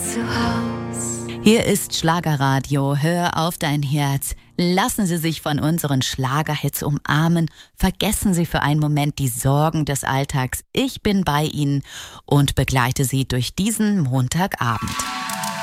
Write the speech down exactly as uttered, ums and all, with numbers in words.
zu Haus. Hier ist Schlagerradio. Hör auf dein Herz. Lassen Sie sich von unseren Schlagerhits umarmen. Vergessen Sie für einen Moment die Sorgen des Alltags. Ich bin bei Ihnen und begleite Sie durch diesen Montagabend.